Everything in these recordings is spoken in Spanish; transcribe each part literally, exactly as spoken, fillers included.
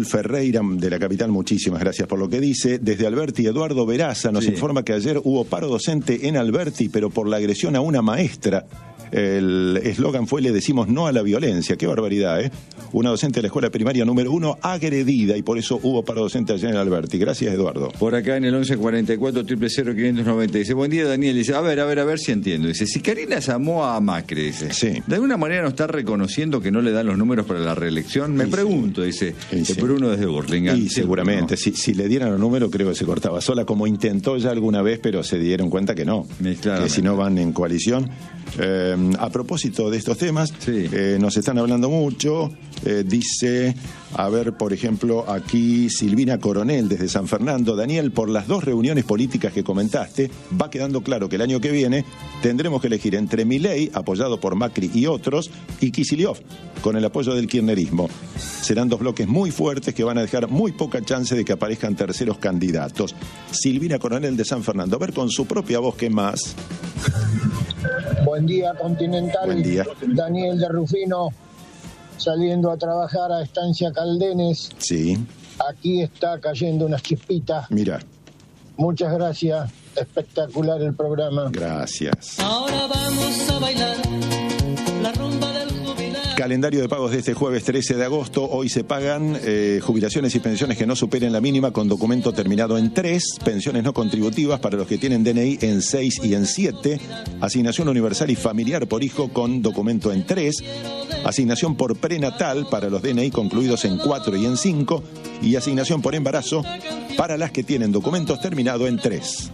Ferreira, de la capital, muchísimas gracias por lo que dice. Desde Alberti, Eduardo Veraza nos sí. informa que ayer hubo paro docente en Alberti, pero por la agresión a una maestra. El eslogan fue: le decimos no a la violencia. Qué barbaridad, ¿eh? Una docente de la escuela primaria número uno agredida, y por eso hubo paro docente ayer en Alberti. Gracias, Eduardo. Por acá en el once cuarenta y cuatro, cero cero quinientos noventa. Dice: buen día, Daniel. Dice: a ver, a ver, a ver si entiendo. Dice: si Karina llamó a Macri, dice, sí. ¿de alguna manera no está reconociendo que no le dan los números para la reelección? Me sí, pregunto, dice sí. Bruno desde Burlingame. Y seguramente, no. si, si le dieran los números, creo que se cortaba sola, como intentó ya alguna vez, pero se dieron cuenta que no. Que si no van en coalición. Eh, a propósito de estos temas, sí. eh, nos están hablando mucho. Eh, dice, a ver, por ejemplo, aquí Silvina Coronel desde San Fernando: Daniel, por las dos reuniones políticas que comentaste, va quedando claro que el año que viene tendremos que elegir entre Milei, apoyado por Macri y otros, y Kicillof, con el apoyo del kirchnerismo. Serán dos bloques muy fuertes que van a dejar muy poca chance de que aparezcan terceros candidatos. Silvina Coronel de San Fernando, a ver con su propia voz qué más. Buen día, Continental. Buen día. Daniel de Rufino, saliendo a trabajar a Estancia Caldenes. Sí. Aquí está cayendo unas chispitas. Mira. Muchas gracias. Espectacular el programa. Gracias. Ahora vamos a bailar la rumba del jubilado. Calendario de pagos de este jueves trece de agosto. Hoy se pagan eh, jubilaciones y pensiones que no superen la mínima con documento terminado en tres, pensiones no contributivas para los que tienen D N I en seis y en siete, asignación universal y familiar por hijo con documento en tres, asignación por prenatal para los D N I concluidos en cuatro y en cinco, y asignación por embarazo para las que tienen documentos terminados en tres.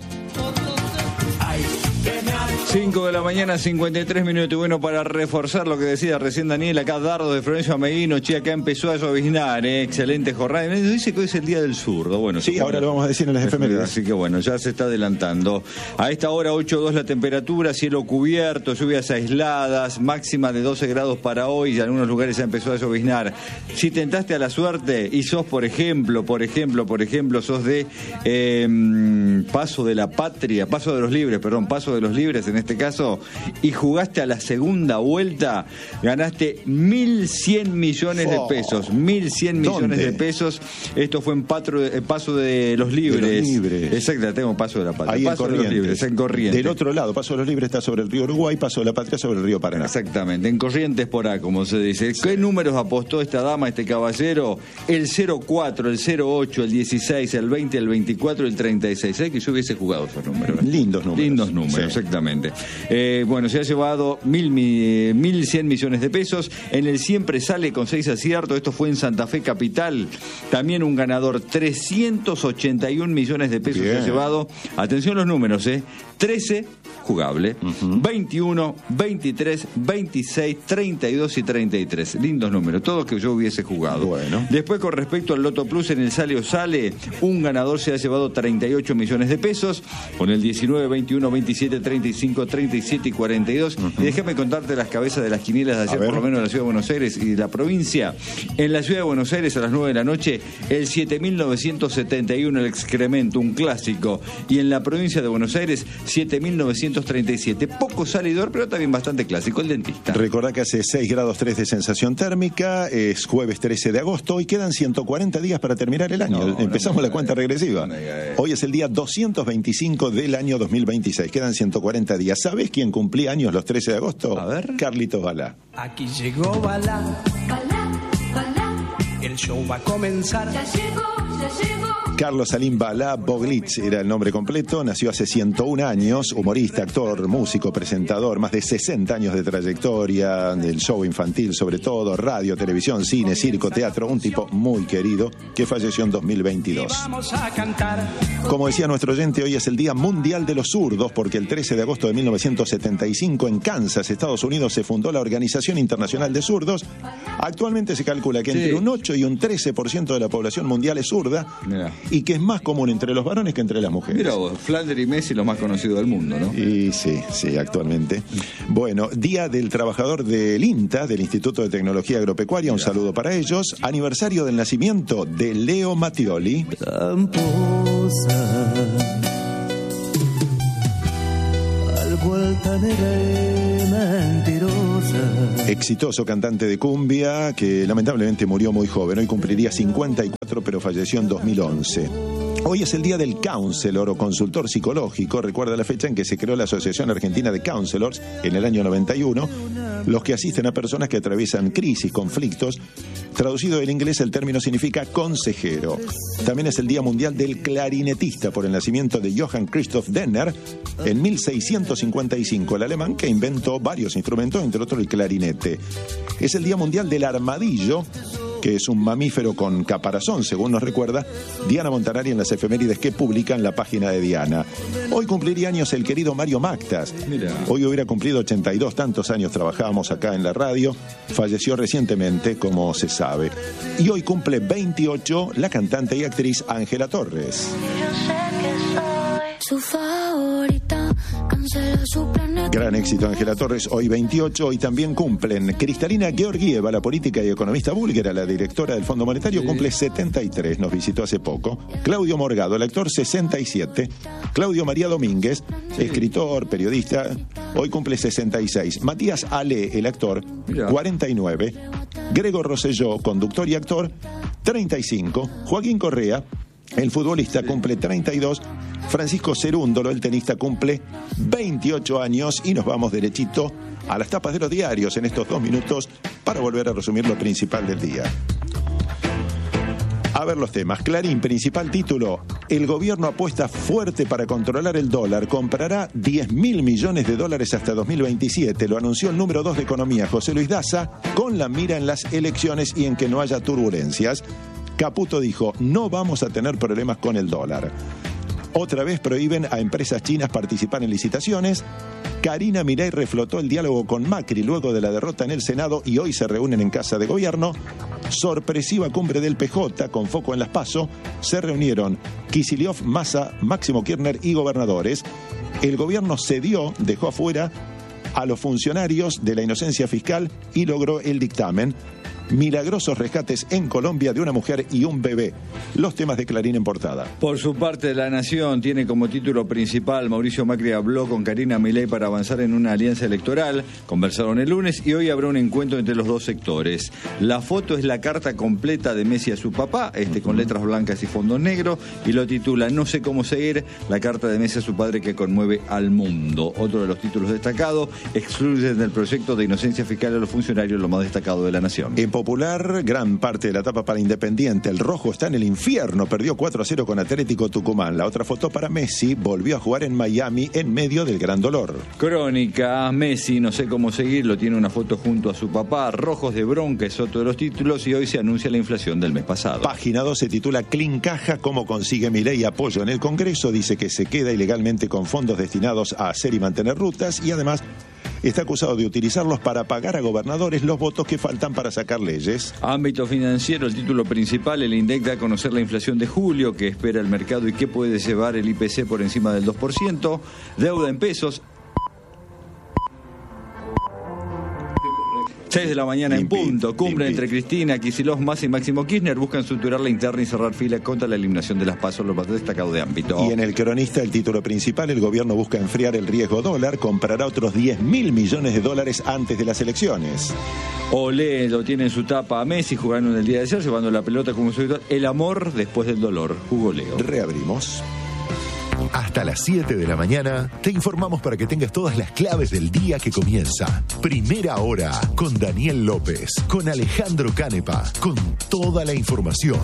cinco de la mañana, cincuenta y tres minutos. Y bueno, para reforzar lo que decía recién Daniel, acá Dardo de Florencio Ameguino, che, acá empezó a lloviznar, ¿eh? Excelente jornada. Me dice que hoy es el día del zurdo. Bueno, sí, ahora lo vamos a decir en las efemérides. Así que bueno, ya se está adelantando. A esta hora, ocho coma dos la temperatura, cielo cubierto, lluvias aisladas, máxima de doce grados para hoy, y en algunos lugares ya empezó a lloviznar. Si tentaste a la suerte y sos, por ejemplo, por ejemplo, por ejemplo, sos de eh, Paso de la Patria, Paso de los Libres, perdón, Paso de los Libres en este caso, y jugaste a la segunda vuelta, ganaste mil cien millones oh. de pesos. mil cien millones de pesos. Esto fue en patro, eh, Paso de los Libres. De los Libres. Exacto, tengo Paso de la Patria. Ahí Paso en de los Libres, en Corrientes. Del otro lado, Paso de los Libres está sobre el río Uruguay, Paso de la Patria sobre el río Paraná. Exactamente, en Corrientes por ahí, como se dice. Sí. ¿Qué números apostó esta dama, este caballero? El cero cuatro, el cero ocho, el dieciséis, el veinte, el veinticuatro y el treinta y seis. ¿Sabes que yo hubiese jugado esos números? Lindos números. Lindos números, sí. Exactamente. Eh, bueno, se ha llevado mil, mil cien millones de pesos. En el Siempre Sale con seis aciertos. Esto fue en Santa Fe Capital. También un ganador, trescientos ochenta y un millones de pesos. Bien. Se ha llevado. Atención los números, ¿eh? trece, jugable. Uh-huh. veintiuno, veintitrés, veintiséis, treinta y dos y treinta y tres. Lindos números, todos que yo hubiese jugado. Bueno. Después, con respecto al Loto Plus, en el Sale o Sale, un ganador se ha llevado treinta y ocho millones de pesos. Con el diecinueve, veintiuno, veintisiete, treinta y cinco, treinta y siete y cuarenta y dos. Uh-huh. Y déjame contarte las cabezas de las quinielas de ayer, por lo menos de la Ciudad de Buenos Aires y de la provincia. En la Ciudad de Buenos Aires, a las nueve de la noche, el siete mil novecientos setenta y uno, el excremento, un clásico. Y en la provincia de Buenos Aires, siete mil novecientos treinta y siete. Poco salidor, pero también bastante clásico, el dentista. Recordá que hace seis grados tres de sensación térmica, es jueves trece de agosto y quedan ciento cuarenta días para terminar el año. No, Empezamos no la cuenta regresiva. No Hoy es el día doscientos veinticinco del año dos mil veintiséis. Quedan ciento cuarenta días. ¿Sabés quién cumplía años los trece de agosto? A ver. Carlitos Balá. Aquí llegó Balá. Balá, Balá. El show va a comenzar. Ya llegó, ya llegó. Carlos Salim Balá Boglitz era el nombre completo, nació hace ciento un años, humorista, actor, músico, presentador, más de sesenta años de trayectoria, del show infantil sobre todo, radio, televisión, cine, circo, teatro, un tipo muy querido que falleció en dos mil veintidós. Como decía nuestro oyente, hoy es el Día Mundial de los Zurdos, porque el trece de agosto de mil novecientos setenta y cinco en Kansas, Estados Unidos, se fundó la Organización Internacional de Zurdos. Actualmente se calcula que entre sí. un ocho y un trece por ciento de la población mundial es zurda. Mirá. Y que es más común entre los varones que entre las mujeres. Mira vos, Flanders y Messi, los más conocidos del mundo, ¿no? Y sí, sí, actualmente. Bueno, Día del Trabajador del INTA, del Instituto de Tecnología Agropecuaria, un saludo para ellos. Aniversario del nacimiento de Leo Mattioli. Tramposa, al vuelta negra y mentirosa. Exitoso cantante de cumbia que lamentablemente murió muy joven. Hoy cumpliría cincuenta y cuatro, pero falleció en dos mil once. Hoy es el día del counselor o consultor psicológico. Recuerda la fecha en que se creó la Asociación Argentina de Counselors en el año noventa y uno, los que asisten a personas que atraviesan crisis, conflictos. Traducido del inglés, el término significa consejero. También es el Día Mundial del Clarinetista por el nacimiento de Johann Christoph Denner en mil seiscientos cincuenta y cinco, el alemán que inventó varios instrumentos, entre otros el clarinete. Es el Día Mundial del Armadillo, que es un mamífero con caparazón, según nos recuerda Diana Montanari en las efemérides que publica en la página de Diana. Hoy cumpliría años el querido Mario Mactas. Mira. Hoy hubiera cumplido ochenta y dos, tantos años trabajábamos acá en la radio. Falleció recientemente, como se sabe. Y hoy cumple veintiocho la cantante y actriz Ángela Torres. Su favorita, cancela su planeta. Gran éxito Ángela Torres, hoy veintiocho. Y también cumplen Kristalina Georgieva, la política y economista búlgara, la directora del Fondo Monetario, sí. Cumple setenta y tres, nos visitó hace poco. Claudio Morgado, el actor, sesenta y siete. Claudio María Domínguez, sí. Escritor, periodista, hoy cumple sesenta y seis. Matías Ale, el actor, Mira. cuarenta y nueve. Gregor Rosselló, conductor y actor, treinta y cinco. Joaquín Correa, el futbolista, cumple treinta y dos. Francisco Cerúndolo, el tenista, cumple veintiocho años. Y nos vamos derechito a las tapas de los diarios en estos dos minutos para volver a resumir lo principal del día. A ver los temas. Clarín, principal título: el gobierno apuesta fuerte para controlar el dólar. Comprará diez mil millones de dólares hasta dos mil veintisiete. Lo anunció el número dos de Economía, José Luis Daza, con la mira en las elecciones y en que no haya turbulencias. Caputo dijo: no vamos a tener problemas con el dólar. Otra vez prohíben a empresas chinas participar en licitaciones. Karina Milei reflotó el diálogo con Macri luego de la derrota en el Senado y hoy se reúnen en Casa de Gobierno. Sorpresiva cumbre del P J con foco en las PASO. Se reunieron Kicillof, Massa, Máximo Kirchner y gobernadores. El gobierno cedió, dejó afuera a los funcionarios de la inocencia fiscal y logró el dictamen. Milagrosos rescates en Colombia de una mujer y un bebé. Los temas de Clarín en portada. Por su parte, La Nación tiene como título principal: Mauricio Macri habló con Karina Milei para avanzar en una alianza electoral. Conversaron el lunes y hoy habrá un encuentro entre los dos sectores. La foto es la carta completa de Messi a su papá, este con letras blancas y fondo negro, y lo titula: No sé cómo seguir, la carta de Messi a su padre que conmueve al mundo. Otro de los títulos destacados: excluyen del proyecto de inocencia fiscal a los funcionarios, lo más destacado de La Nación. En Popular, gran parte de la tapa para Independiente. El rojo está en el infierno, perdió cuatro a cero con Atlético Tucumán. La otra foto para Messi: volvió a jugar en Miami en medio del gran dolor. Crónica, Messi, no sé cómo seguirlo, tiene una foto junto a su papá. Rojos de bronca es otro de los títulos y hoy se anuncia la inflación del mes pasado. Página dos se titula Clean Caja, cómo consigue Milei apoyo en el Congreso. Dice que se queda ilegalmente con fondos destinados a hacer y mantener rutas y además está acusado de utilizarlos para pagar a gobernadores los votos que faltan para sacar leyes. Ámbito financiero, el título principal: el INDEC da a conocer la inflación de julio, que espera el mercado y qué puede llevar el I P C por encima del dos por ciento. Deuda en pesos. seis de la mañana en punto. Cumbre entre Cristina Kicillof, Massa y Máximo Kirchner. Buscan estructurar la interna y cerrar filas contra la eliminación de las PASO, lo más destacado de ámbito. Y en el Cronista, el título principal: el gobierno busca enfriar el riesgo dólar. Comprará otros diez mil millones de dólares antes de las elecciones. Olé lo tiene en su tapa a Messi jugando en el día de ayer, llevando la pelota como su habitual. El amor después del dolor. Hugo Leo. Reabrimos. Hasta las siete de la mañana te informamos para que tengas todas las claves del día que comienza. Primera Hora con Daniel López, con Alejandro Canepa, con toda la información.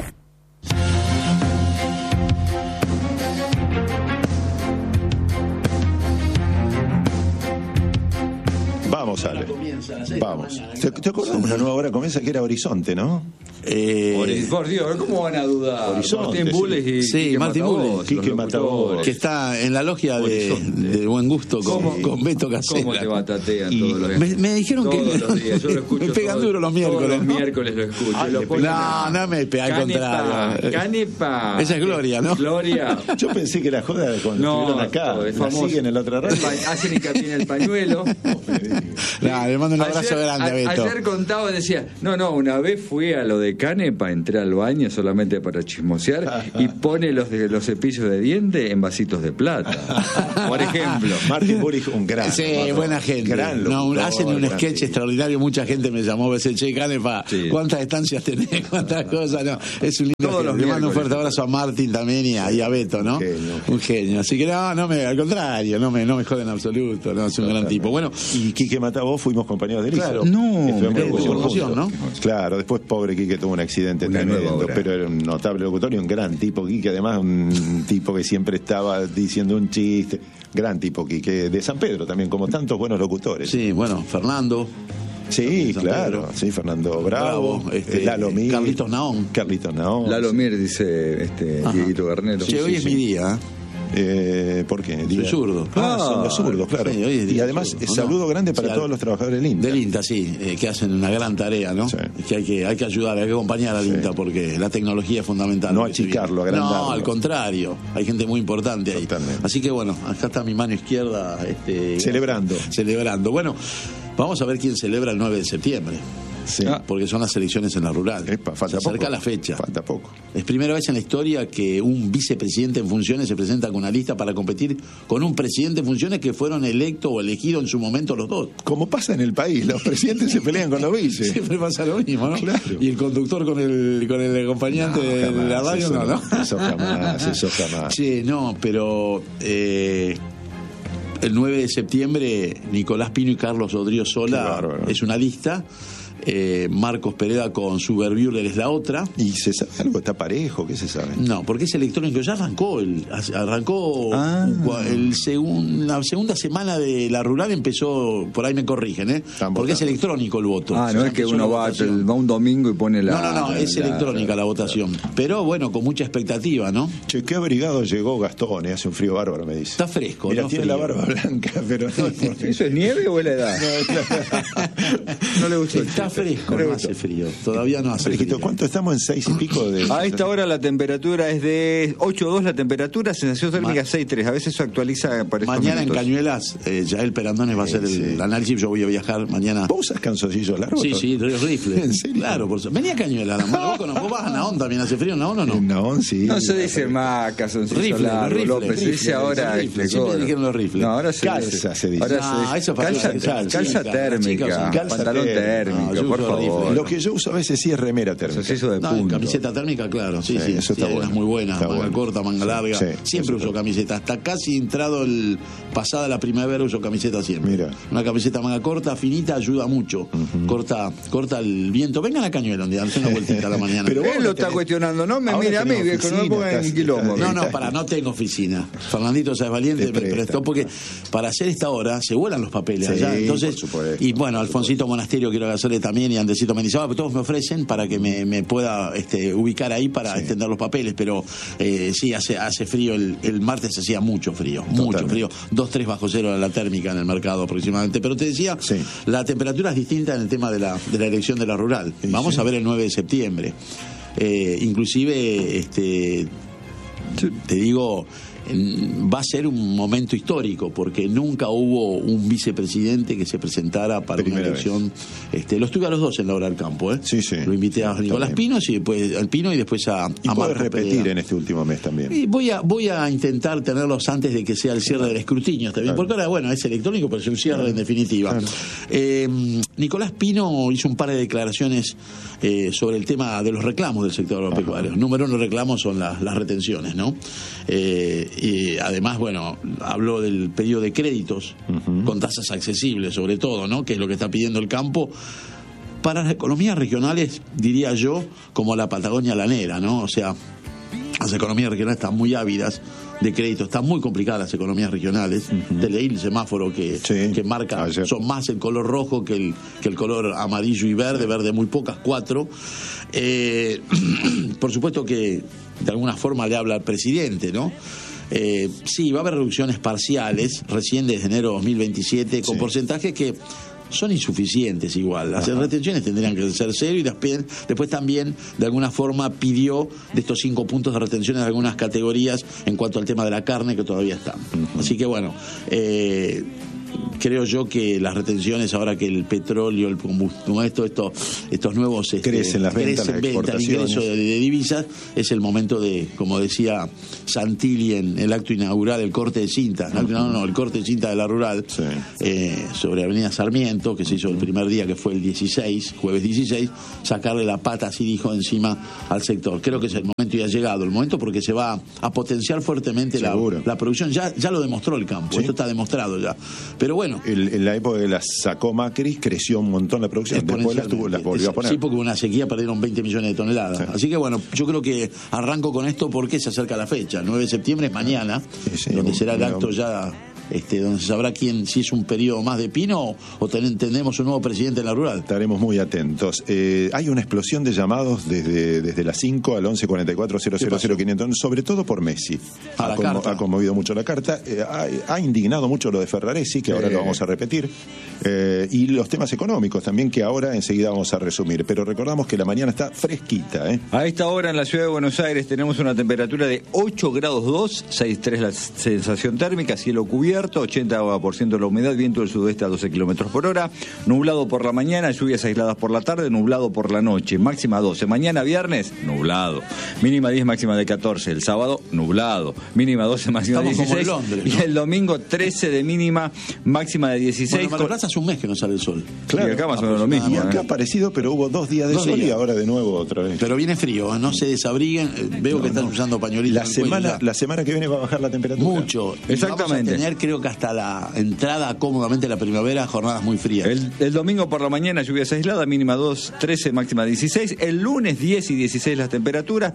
Vamos, Ale. Vamos. ¿Te, ¿Te acuerdas? Una nueva hora comienza que era Horizonte, ¿no? Eh, Por Dios, ¿cómo van a dudar? Horizonte, Martín Bulles y sí, Quique Martín Bulles, Quique Matamoros, que está en la logia de, de buen gusto con, con Beto Casella. ¿Cómo te batatean y todos los días? Me, me dijeron todos que los días. Yo lo escucho me pegan todo, duro los miércoles. Todos los ¿no? miércoles lo escucho. Ah, lo no, no, no me pega, al contrario. Canepa. Esa es Gloria, ¿no? Gloria. Yo pensé que la joda de cuando No, estuvieron acá, es la famoso. siguen en la otra radio. Hacen hincapié en el pañuelo. Nah, le mando un abrazo ayer, grande a Beto. Ayer contaba, decía, no, no, una vez fui a lo de que Canepa entré al baño solamente para chismosear y pone los de los cepillos de diente en vasitos de plata. Por ejemplo. Martín Burich, un gran. Sí, buena gente. Gran no, locutor, hacen un gran sketch tipo. extraordinario. Mucha gente me llamó a veces, che, Canepa, Sí. ¿cuántas estancias tenés? ¿Cuántas cosas? No, es un lindo Todos genio. los Le mando un miércoles. fuerte abrazo a Martín también y a, y a Beto, ¿no? Un genio. Un genio. Así que no, no me, al contrario, no me, no me joden en absoluto. No, es un gran tipo. Bueno, Y Quique Matavó fuimos compañeros de Elisa. Claro. No, Que fuimos mirá de juntos. promoción, ¿no? Claro, después pobre Quique tuvo un accidente Una tremendo, nueva obra. pero era un notable locutor y un gran tipo. Quique, además, un tipo que siempre estaba diciendo un chiste. Gran tipo Quique, de San Pedro también, como tantos buenos locutores. sí, bueno, Fernando. Sí, San claro, Pedro. sí, Fernando Bravo, Bravo, este, eh, Lalo Mir, Carlitos Naón. Carlitos Naón. Lalo Mir, dice este Ajá. Dieguito Garnero. Che, hoy sí, es sí. mi día. Eh, ¿Por qué? Día- zurdo. Ah, Ah, son los zurdos, claro. sí, hoy es día y además, zurdo, eh, ¿no? saludo grande para Sí, todos los trabajadores del INTA. Del INTA, sí, eh, que hacen una gran tarea, ¿no? Sí. Que hay que hay que ayudar, hay que acompañar al Sí. INTA porque la tecnología es fundamental. No que se achicarlo, viene. agrandarlo. No, al contrario, hay gente muy importante ahí. Totalmente. Así que bueno, acá está mi mano izquierda. Este, Celebrando. Celebrando. Bueno, vamos a ver quién celebra el nueve de septiembre. Sí. Porque son las elecciones en la rural. Epa, falta Se acerca poco. la fecha. Falta poco. Es primera vez en la historia que un vicepresidente en funciones se presenta con una lista para competir con un presidente en funciones que fueron electos o elegidos en su momento los dos. Como pasa en el país, los presidentes se pelean con los vices. Siempre pasa lo mismo, ¿no? Claro. Y el conductor con el con el acompañante No, de jamás, la radio, eso no, no, ¿no? eso jamás, eso jamás. Sí, no, pero eh, el nueve de septiembre Nicolás Pino y Carlos Rodríguez Qué Sola bárbaro. es una lista. Eh, Marcos Pereda con Superbuehler es la otra. ¿Y se sabe algo? ¿Está parejo? ¿Qué se sabe? No, porque es electrónico. Ya arrancó, el, arrancó Ah. el segun- la segunda semana de la rural empezó, por ahí me corrigen, ¿eh? Están Porque es votando. electrónico el voto. Ah, no Ya es que empezó uno la va, votación. va un domingo y pone la. No, no, no, es la- electrónica la votación. Pero bueno, con mucha expectativa, ¿no? Che, qué abrigado llegó Gastón, eh, hace un frío bárbaro, me dice. Está fresco, Mira, ¿no? tiene Frío. la barba blanca, pero no es por ¿Eso es nieve o es la edad? No le gustó. Está fresco, No le no gustó. hace frío. Todavía no hace Fresquito, frío. ¿cuánto estamos en seis y pico de...? A esta hora la temperatura es de ocho coma dos la temperatura, sensación térmica Ma- seis coma tres. A veces se actualiza por estos Mañana en minutos. Cañuelas, eh, Yael Perandones va a Sí, hacer el, sí. el análisis. Yo voy a viajar mañana. ¿Vos usas calzoncillos largos? Sí, sí, Río Rifle. ¿En serio? Claro, por eso. Venía a Cañuelas. la mano. ¿Vos, cono- vos vas a Naón también? ¿Hace frío en Naón o no? En Naón, sí. No se dice más calzoncillo Rifle, largo, rifle, López. Se rifle, dice ahora. rifle, este, siempre gordo. dijeron los rifles. No, ahora se Calza dice. se dice. Ahora No, se dice. eso para calza, la chica, calza la chica térmica, usan calza pantalón térmica. térmico, No, yo por uso favor. rifle. Lo que yo uso a veces sí es remera térmica. Calzoncillo de No, punto. camiseta térmica, claro, sí, Sí, sí, eso sí, está hay bueno. unas muy buenas, Está manga bueno. corta, manga larga, Sí, siempre eso uso está camiseta, hasta casi entrado el pasada la primavera uso camiseta siempre. Mira. Una camiseta manga corta, finita, ayuda mucho, corta corta el viento. Vengan a Cañuela un día, hace una vueltita a la mañana. Pero vos Él lo no está tenés- cuestionando, no me ahora mire a mí, tenés viejo, no me oficina, pongan en estás- quilombo. No, no, ¿viste? para, no tengo oficina. Fernandito Sáez Valiente Te me presta. prestó porque para hacer esta hora se vuelan los papeles Sí, allá. Entonces, por supuesto, y bueno, por Alfonsito Monasterio quiero hacerle también y Andresito Mendizábal, pero todos me ofrecen para que me, me pueda este, ubicar ahí para Sí. extender los papeles, pero eh, sí, hace, hace frío. El, el martes hacía mucho frío, mucho Totalmente. frío. dos, tres bajo cero era la térmica en el mercado aproximadamente. Pero te decía, Sí. la temperatura es distinta en el tema de la, de la elección de la rural. Sí, Vamos sí. a ver el nueve de septiembre. Eh, inclusive, este te digo, en- va a ser un momento histórico porque nunca hubo un vicepresidente que se presentara para Primera una elección. Este, los tuve a los dos en la hora del campo, ¿eh? Sí, sí. Lo invité a Está Nicolás bien. Pinos y después al Pino y después a, Y a puedes Marco repetir Pereda. en este último mes también. Y voy a voy a intentar tenerlos antes de que sea el cierre del escrutinio, ¿está bien? Claro. Porque ahora, bueno, es electrónico, pero es un cierre en definitiva. Claro. Eh, Nicolás Pino hizo un par de declaraciones eh, sobre el tema de los reclamos del sector agropecuario. Número uno reclamos son las, las retenciones, ¿no? Eh, y además, bueno, habló del pedido de créditos con tasas accesibles, sobre todo, ¿no? Que es lo que está pidiendo el campo. Para las economías regionales, diría yo, como la Patagonia lanera, ¿no? O sea, las economías regionales están muy ávidas de crédito, están muy complicadas las economías regionales. Te leí el semáforo que, Sí, que marca, ayer. son más el color rojo que el, que el color amarillo y verde, verde muy pocas, cuatro. Eh, por supuesto que de alguna forma le habla al presidente, ¿no? Eh, sí, va a haber reducciones parciales recién desde enero de dos mil veintisiete con Sí. porcentajes que son insuficientes igual. Las Ajá. retenciones tendrían que ser cero y después, después también de alguna forma pidió de estos cinco puntos de retenciones de algunas categorías en cuanto al tema de la carne que todavía están. Así que bueno, eh, creo yo que las retenciones, ahora que el petróleo, el combustible, esto, esto, estos nuevos este, crecen las ventas, crecen las ventas, ingresos de, de divisas, es el momento de, como decía Santilli en el acto inaugural, el corte de cinta, no, no, no el corte de cinta de la rural, sí. eh, sobre Avenida Sarmiento, que se hizo el primer día, que fue el dieciséis, jueves dieciséis, sacarle la pata, así dijo, encima al sector. Creo que es el momento y ha llegado el momento, porque se va a potenciar fuertemente la, la producción. Ya, ya lo demostró el campo, sí. Esto está demostrado ya. Pero bueno. El, en la época que la sacó Macri, creció un montón la producción. Después las, tuvo, las volvió a poner. Sí, porque una sequía perdieron veinte millones de toneladas. Sí. Así que bueno, yo creo que arranco con esto porque se acerca la fecha. El nueve de septiembre es mañana, sí, sí, donde será el acto ya... Este, donde se sabrá quién, si es un periodo más de Pino o ten, tendremos un nuevo presidente en la rural. Estaremos muy atentos. Eh, hay una explosión de llamados desde, desde las cinco al once cuarenta y cuatro cero cero cero quinientos, sobre todo por Messi. A ha, la conmo, carta. ha conmovido mucho la carta. Eh, ha, ha indignado mucho lo de Ferraresi, que ahora eh. lo vamos a repetir. Eh, y los temas económicos también, que ahora enseguida vamos a resumir. Pero recordamos que la mañana está fresquita. ¿eh? A esta hora en la ciudad de Buenos Aires tenemos una temperatura de ocho grados dos, seis coma tres la sensación térmica, cielo cubierto, ochenta por ciento de la humedad, viento del sudeste a doce kilómetros por hora, nublado por la mañana, lluvias aisladas por la tarde, nublado por la noche, máxima doce. Mañana viernes, nublado, mínima diez, máxima de catorce. El sábado, nublado, mínima doce, máxima de dieciséis. Estamos como en Londres, ¿no? Y el domingo, trece de mínima, máxima de dieciséis. Bueno, Mar hace un mes que no sale el sol. Claro, y acá más o menos lo mismo. Y acá ¿eh? ha parecido, pero hubo dos días de dos sol días. Y ahora de nuevo otra vez. Pero viene frío, no se desabriguen. Veo no, que están no. usando pañuelitos. La semana, la semana que viene va a bajar la temperatura. Mucho. Exactamente. Vamos a tener, creo que hasta la entrada cómodamente la primavera, jornadas muy frías. El, el domingo por la mañana lluvias aisladas, mínima dos, trece, máxima dieciséis. El lunes diez y dieciséis las temperaturas,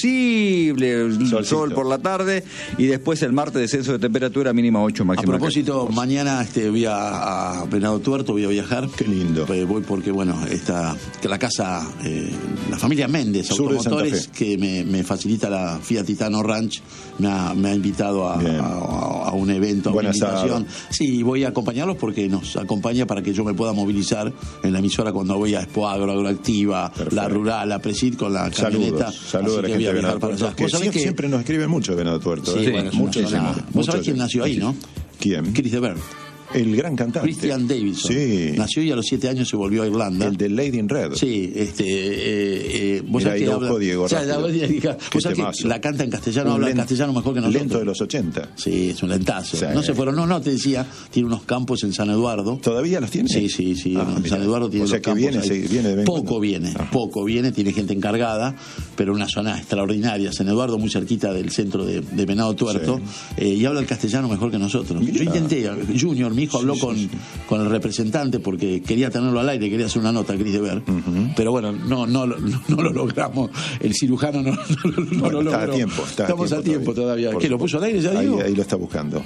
posible el Solcito. Sol por la tarde, y después el martes descenso de temperatura, mínima ocho, máxima. A propósito, catorce. Mañana este, voy a, a Venado Tuerto, voy a viajar. Qué lindo. Eh, voy porque, bueno, está que la casa, eh, la familia Méndez, Sur Automotores, que me, me facilita la Fiat Titano Ranch, me ha, me ha invitado a, a, a un evento, a una invitación. Sí, voy a acompañarlos porque nos acompaña para que yo me pueda movilizar en la emisora cuando voy a Expo Agro, Agroactiva, Perfecto. La Rural, la Presid con la camioneta. Saludos, saludos a la gente de Venado Tuerto, que siempre, que siempre nos escriben mucho de Venado Tuerto. Sí, ¿eh? bueno, muchos. Vos sabés quién nació ahí, ¿no? ¿Quién? Chris de Burgh. El gran cantante. Christian Davidson. Sí. Nació y a los siete años se volvió a Irlanda. El de Lady in Red. Sí, este. Eh, eh, vos Mirá, sabés que habla, Diego, o sea, la, vos sabés que la canta en castellano, habla en castellano mejor que nosotros. Lento de los ochenta. Sí, es un lentazo. Sí. No se fueron, no, no, te decía, tiene unos campos en San Eduardo. ¿Todavía los tiene? Sí, sí, sí. Ah, en mirá. San Eduardo tiene o sea los que campos viene, ahí. se, viene de vez en Poco cuando. viene, Ajá. poco viene, tiene gente encargada, pero una zona extraordinaria. San Eduardo, muy cerquita del centro de, de Venado Tuerto, sí. eh, y habla el castellano mejor que nosotros. Mirá. Yo intenté, Junior, mi hijo, habló sí, sí, con, sí. con el representante porque quería tenerlo al aire, quería hacer una nota, Chris de Burgh, uh-huh. pero bueno, no, no, no, no lo logramos. El cirujano no, no, no bueno, lo logró. Está a tiempo, está Estamos a tiempo, a tiempo todavía. todavía. ¿Qué, lo puso al aire ya, ahí, digo? ahí lo está buscando.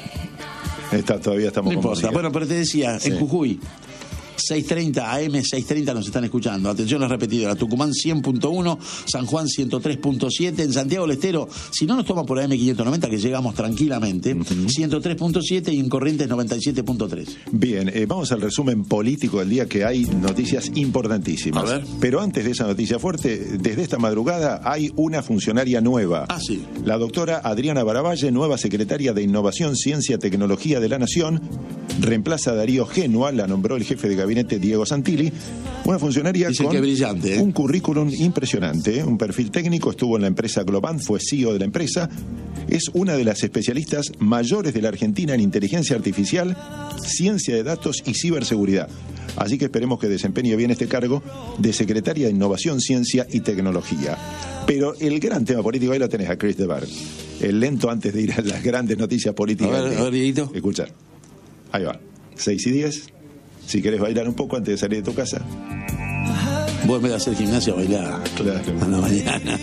Está, todavía estamos no con importa. Bueno, pero te decía, sí. en Jujuy, seis treinta, A M seis treinta nos están escuchando. Atención, las repetidoras. Tucumán cien punto uno, San Juan ciento tres punto siete, en Santiago del Estero, si no nos toma por A M quinientos noventa, que llegamos tranquilamente, uh-huh. ciento tres punto siete, y en Corrientes noventa y siete punto tres. Bien, eh, vamos al resumen político del día, que hay noticias importantísimas. A ver. Pero antes de esa noticia fuerte, desde esta madrugada hay una funcionaria nueva. Ah, sí. La doctora Adriana Baravalle, nueva secretaria de Innovación, Ciencia, Tecnología de la Nación, reemplaza a Darío Genua, la nombró el jefe de gabinete Diego Santilli, una funcionaria Dice con que brillante, ¿eh? un currículum impresionante, un perfil técnico, estuvo en la empresa Globant, fue C E O de la empresa, es una de las especialistas mayores de la Argentina en inteligencia artificial, ciencia de datos y ciberseguridad. Así que esperemos que desempeñe bien este cargo de secretaria de Innovación, Ciencia y Tecnología. Pero el gran tema político, ahí lo tenés a Chris de Burgh. El lento antes de ir a las grandes noticias políticas. A ver, a ver, Dieguito. Escucha, ahí va, seis y diez. Si querés bailar un poco antes de salir de tu casa. Vos en vez de hacer gimnasia, bailar claro. a la mañana.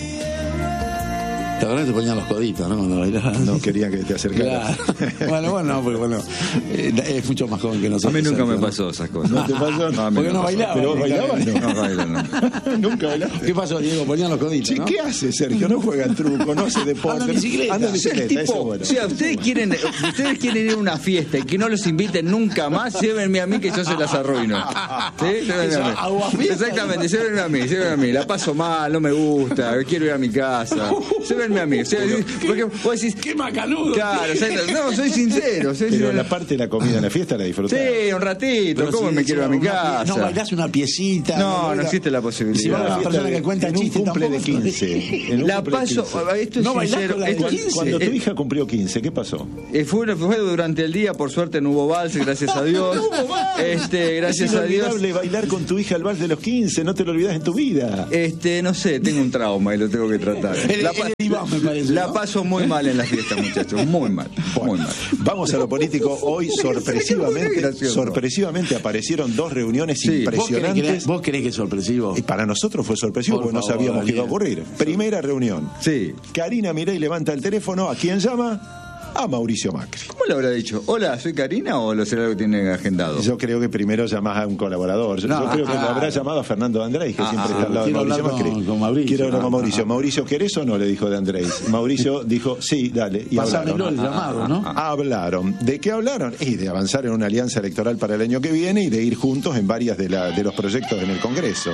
La verdad que te ponían los coditos, ¿no? Cuando bailabas. No querían que te acercaras. Claro. Bueno, bueno, no, porque bueno, eh, es mucho más joven que nosotros. A mí nunca ¿sabes? me pasó esas cosas. ¿No te pasó? No, porque no, no bailaba. ¿Pero vos bailabas? No, no bailo, no. Nunca bailaste. ¿Qué pasó, Diego? Ponían los coditos, Che, ¿no? ¿qué hace Sergio? No juega el truco, no hace deporte. Anda en bicicleta. Anda en bicicleta, Tipo, eso es bueno. o sea, ustedes quieren, ustedes quieren ir a una fiesta y que no los inviten nunca más, llévenme a mí que yo se las arruino. ¿Sí? Llévenme a mí. Exactamente, llévenme a mí, llévenme a mí. La paso mal, no me gusta, quiero ir a mi casa. Llévenme pruébenme a mí. O sea, porque vos decís, ¡qué macanudo! Claro, o sea, no, soy sincero. Soy Pero sincero. la parte de la comida en la fiesta la disfrutás. Sí, un ratito. Pero ¿Cómo si- me si quiero ir a mi una casa? pie- No bailás una piecita. No, no baila- existe la posibilidad. Si va La una fiesta persona de- que cuenta en un chistes cumple de tampoco- quince. En un La cumple de paso, quince. esto es No bailás sincero. con la de Esto, quince. Cuando tu eh, hija cumplió quince, ¿qué pasó? eh, fue, fue durante el día, por suerte no hubo vals, gracias a Dios. Este, gracias es a Dios. inolvidable bailar con tu hija al vals de los quince, no te lo olvidas en tu vida. Este, no sé, tengo un trauma y lo tengo que tratar. El- La, el pa- Iván, me parece, la ¿no? paso muy mal en las fiestas, muchachos, muy mal, muy mal. Vamos a lo político. Hoy Muy sorpresivamente, gracioso. sorpresivamente aparecieron dos reuniones Sí. ¿Vos querés, que, impresionantes. ¿Vos querés que es sorpresivo? Y para nosotros fue sorpresivo Por porque no favor, sabíamos que iba a Daniel. ocurrir. Primera reunión. Sí. Karina Milei levanta el teléfono. ¿A quién llama? A Mauricio Macri. ¿Cómo le habrá dicho? Hola, ¿soy Karina o lo será lo que tiene agendado? Yo creo que primero llamás a un colaborador. Yo, No, yo creo que ah, le habrá ah, llamado a Fernando de Andrés, que ah, siempre ah, está al lado de quiero Mauricio hablar Macri. con- con Mauricio. Quiero hablar con Ah, Mauricio. ah. ¿Mauricio querés o no? Le dijo de Andrés. Mauricio dijo, sí, dale. Y Pásamelo el hablaron. llamado, ¿no? Hablaron. ¿De qué hablaron? Y de avanzar en una alianza electoral para el año que viene y de ir juntos en varias de, la, de los proyectos en el Congreso.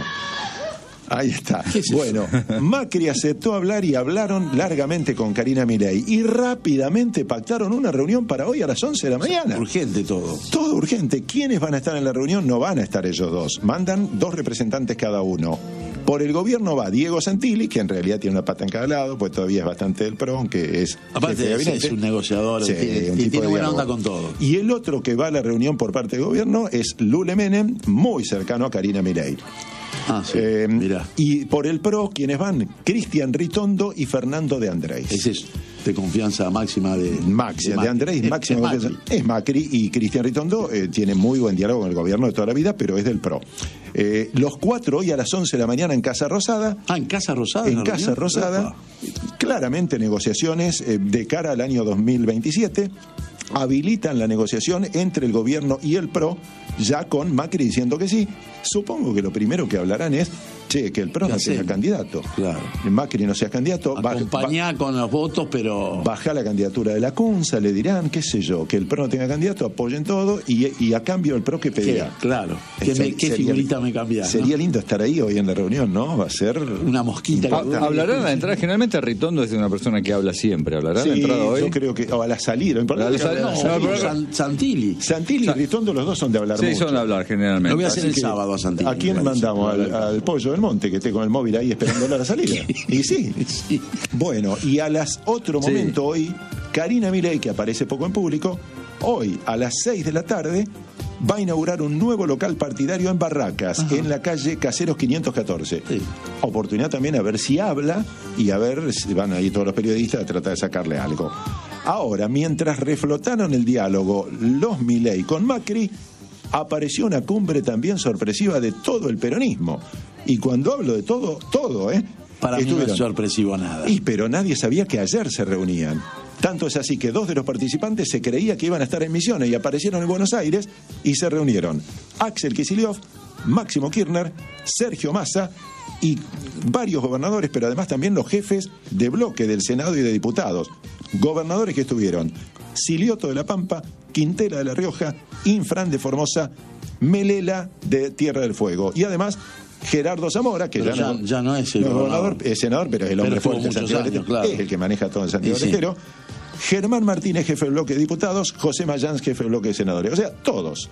Ahí está. ¿Qué es eso? Bueno, Macri aceptó hablar y hablaron largamente con Karina Milei y rápidamente pactaron una reunión para hoy a las once de la mañana. Urgente todo. Todo urgente. ¿Quiénes van a estar en la reunión? No van a estar ellos dos. Mandan dos representantes cada uno. Por el gobierno va Diego Santilli, que en realidad tiene una pata en cada lado, pues todavía es bastante del PRO, aunque es... jefe Aparte de es, gabinete. es un negociador, Sí, tiene, un tiene tipo de buena diálogo. onda con todo. Y el otro que va a la reunión por parte del gobierno es Lule Menem, muy cercano a Karina Milei. Ah, sí. Eh, Mirá. y por el PRO, ¿quiénes van? Cristian Ritondo y Fernando de Andrés. Ese es de confianza máxima de... Maxi, de, Macri. Andrés, Es- máximo es confianza. Macri. Es Macri y Cristian Ritondo eh, tiene muy buen diálogo con el gobierno de toda la vida, pero es del PRO. Eh, los cuatro hoy a las once de la mañana en Casa Rosada. Ah, en Casa Rosada. En la Casa reunión? Rosada, Opa. claramente negociaciones eh, de cara al año dos mil veintisiete. Habilitan la negociación entre el gobierno y el PRO, ya con Macri diciendo que sí. Supongo que lo primero que hablarán es, che, que el PRO Ya no sé. sea candidato. Claro. Macri no sea candidato. baja- Acompañá con los votos, pero... Baja la candidatura de la Cunza, le dirán, qué sé yo, que el PRO no tenga candidato, apoyen todo y, y a cambio el PRO que ¿Qué? pedirá. Claro. ¿Qué, me- qué Sería- figurita me cambiás? ¿no? Sería lindo estar ahí hoy en la reunión, ¿no? Va a ser Una mosquita. que- Ha- ¿Hablará en la entrada? Generalmente Ritondo es de una persona que habla siempre. ¿Hablará en la Sí, entrada hoy? yo creo que o a la salida, lo importante A la es que salida, hable No, a la no, salida. pero- San- Santilli. Santilli y Ritondo, los dos son de hablar Sí, mucho. son de hablar generalmente. Lo voy a hacer Así el que, sábado a Santilli. ¿A quién me parece. mandamos? Al, al Pollo del Monte, que esté con el móvil ahí esperando a la salida. Y sí. Sí. Bueno, y a las otro Sí. momento hoy, Karina Milei, que aparece poco en público, hoy a las seis de la tarde va a inaugurar un nuevo local partidario en Barracas, en la calle Caseros quinientos catorce. Sí. Oportunidad también a ver si habla y a ver si van ahí todos los periodistas a tratar de sacarle algo. Ahora, mientras reflotaron el diálogo los Milei con Macri, apareció una cumbre también sorpresiva de todo el peronismo. Y cuando hablo de todo, todo, ¿eh? Para mí no Estuvieron- es sorpresivo nada. y pero nadie sabía que ayer se reunían. Tanto es así que dos de los participantes se creía que iban a estar en Misiones y aparecieron en Buenos Aires y se reunieron. Axel Kicillof, Máximo Kirchner, Sergio Massa y varios gobernadores, pero además también los jefes de bloque del Senado y de diputados. Gobernadores que estuvieron: Silioto de la Pampa, Quintela de la Rioja, Infran de Formosa, Melela de Tierra del Fuego. Y además Gerardo Zamora, que Pero ya, ya- no, ya no es el no gobernador. es senador, pero es el hombre Pero estuvo fuerte en muchos Santiago del años, Estero, claro. es el que maneja todo en Santiago Y del sí. Estero. Germán Martínez, jefe del bloque de diputados, José Mayans, jefe del bloque de senadores. O sea, todos.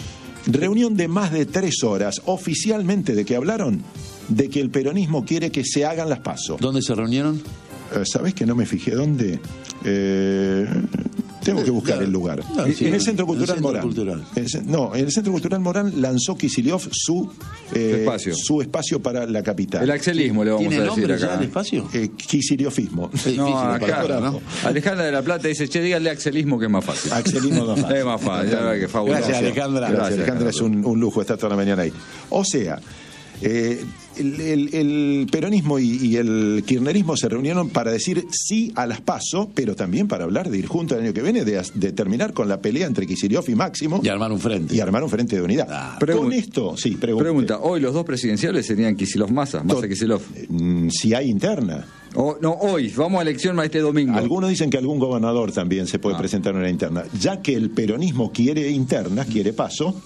Reunión de más de tres horas. Oficialmente, ¿de qué hablaron? De que el peronismo quiere que se hagan las PASO. ¿Dónde se reunieron? Eh, ¿Sabés que no me fijé dónde? Eh, tengo que buscar Claro, el lugar. claro, sí, en el Centro en el Cultural Centro Morán. Cultural. En el ce- no, en el Centro Cultural Morán lanzó Kicillof su, eh, Su espacio. su espacio para la capital. El axelismo le vamos ¿Tiene a decir nombre ya acá. el espacio? Eh, Kiciliofismo. Es difícil No, la acá, palabra, ¿no? Alejandra de la Plata dice, che, díganle axelismo que es más fácil. Axelismo no fácil. Es más fácil, ya ve que fabuloso. Gracias, Alejandra. Gracias, Alejandra, es un, un lujo estar toda la mañana ahí. O sea, eh, el, el- el peronismo y, y el kirchnerismo se reunieron para decir sí a las PASO, pero también para hablar de ir juntos el año que viene, de, de terminar con la pelea entre Kicillof y Máximo Y armar un frente. y armar un frente de unidad. Ah, con pregun- esto, sí, pregunte. Pregunta, hoy los dos presidenciales serían Kicillof Massa, Massa To- Kicillof. Mm, Si hay interna. O, no, hoy, vamos a elección este domingo. Algunos dicen que algún gobernador también se puede Ah. presentar en una interna. Ya que el peronismo quiere internas, quiere paso,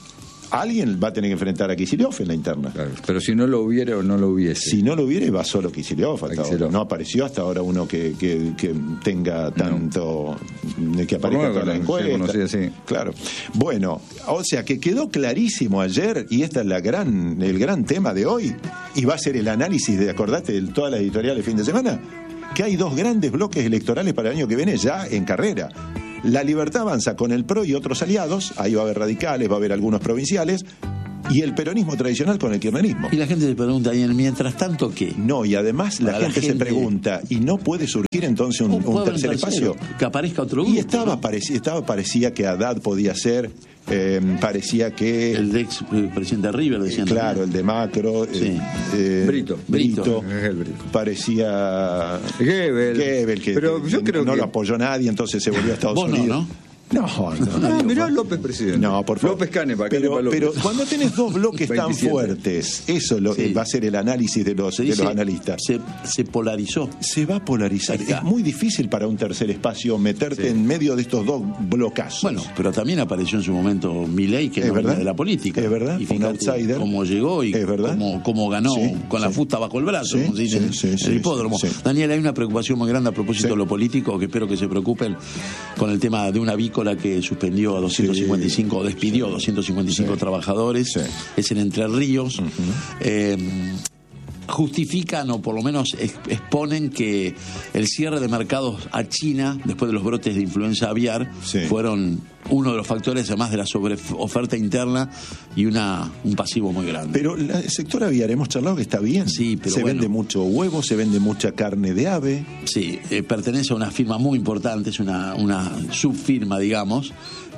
alguien va a tener que enfrentar a Kicillof en la interna. Claro, pero si no lo hubiera o no lo hubiese. Si no lo hubiera, va solo Kicillof hasta Kicillof. ahora. No apareció hasta ahora uno que, que, que tenga tanto, no. que aparezca en la encuesta. Sí. Claro. Bueno, o sea que quedó clarísimo ayer, y este es la gran, el gran tema de hoy, y va a ser el análisis de, acordate, de todas las editoriales de fin de semana, que hay dos grandes bloques electorales para el año que viene ya en carrera. La Libertad Avanza con el P R O y otros aliados, ahí va a haber radicales, va a haber algunos provinciales, y el peronismo tradicional con el kirchnerismo. Y la gente se pregunta, ¿y mientras tanto qué? No, y además la gente, la gente se pregunta, ¿y no puede surgir entonces un, un tercer espacio? Que aparezca otro grupo. Y estaba, ¿no? parecía, estaba parecía que Haddad podía ser, eh, parecía que... El ex presidente de River, decían. Claro, también. el de Macro. Sí. Eh, eh, Brito. Brito. Brito. El Brito. Parecía... Gebel. Gebel, que, Pero yo que creo no que... lo apoyó nadie, entonces se volvió a Estados Vos no, Unidos. ¿no? No, no, no. Ah, digo, mirá no. López presidente. No, por favor. López Canepa, pero, Canepa López. pero cuando tenés dos bloques tan veintisiete. fuertes, eso lo, Sí. va a ser el análisis de los, Se de dice, los analistas. Se, se polarizó. Se va a polarizar. Ahí está. Es muy difícil para un tercer espacio meterte Sí. en medio de estos dos blocazos. Bueno, pero también apareció en su momento Milei, que Es no venía verdad. de la política. Es verdad, Y un fíjate outsider. cómo llegó y Es verdad. cómo, cómo ganó Sí, con la sí. fusta bajo el brazo, Sí, como se dice sí, en sí, el sí, hipódromo. sí. Daniel, hay una preocupación muy grande a propósito Sí. de lo político, que espero que se preocupen con el tema de una avícola que suspendió a doscientos cincuenta y cinco, Sí. despidió a doscientos cincuenta y cinco Sí. trabajadores. Sí. Es en Entre Ríos. Eh, justifican o por lo menos exponen que el cierre de mercados a China después de los brotes de influenza aviar Sí. fueron uno de los factores, además de la sobreoferta interna y una un pasivo muy grande. Pero la- el sector aviar, hemos charlado que está bien. Sí, pero se bueno. vende mucho huevo, se vende mucha carne de ave. Sí, eh, pertenece a una firma muy importante, es una, una subfirma, digamos.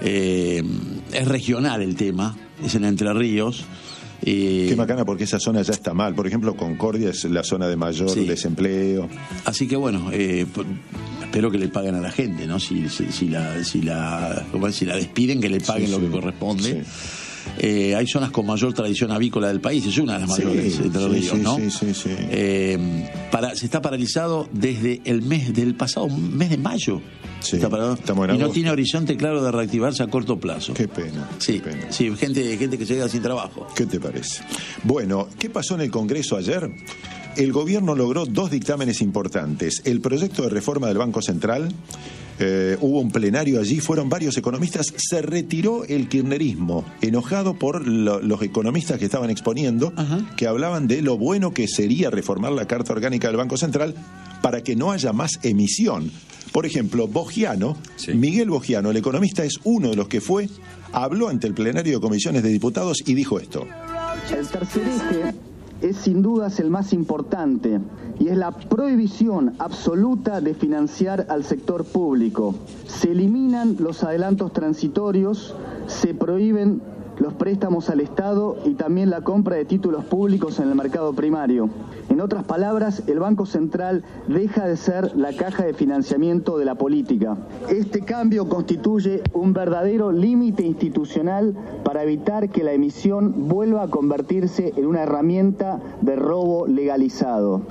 Eh, es regional el tema, es en Entre Ríos. Eh, Qué macana, porque esa zona ya está mal. Por ejemplo, Concordia es la zona de mayor Sí. desempleo. Así que bueno, eh, p- espero que le paguen a la gente, ¿no? Si, si, si la, si la, ¿cómo es? Si la despiden, que le paguen Sí, lo sí. que corresponde. Sí. Eh, hay zonas con mayor tradición avícola del país, es una de las Sí, mayores de Entre sí, Ríos, sí, ¿no? sí, sí, sí. Eh, para, se está paralizado desde el mes del pasado mes de mayo. Sí, Está parado. estamos en y no agosto. tiene horizonte claro de reactivarse a corto plazo. Qué pena. Sí, qué pena. sí, gente, gente que se queda sin trabajo. ¿Qué te parece? Bueno, ¿qué pasó en el Congreso ayer? El gobierno logró dos dictámenes importantes. El proyecto de reforma del Banco Central, eh, hubo un plenario allí, fueron varios economistas, se retiró el kirchnerismo, enojado por lo- los economistas que estaban exponiendo, Ajá. que hablaban de lo bueno que sería reformar la Carta Orgánica del Banco Central para que no haya más emisión. Por ejemplo, Bogiano, Sí. Miguel Bogiano, el economista, es uno de los que fue, habló ante el plenario de comisiones de diputados y dijo esto. El tercer eje es sin dudas el más importante y es la prohibición absoluta de financiar al sector público. Se eliminan los adelantos transitorios, se prohíben los préstamos al Estado y también la compra de títulos públicos en el mercado primario. En otras palabras, el Banco Central deja de ser la caja de financiamiento de la política. Este cambio constituye un verdadero límite institucional para evitar que la emisión vuelva a convertirse en una herramienta de robo legalizado.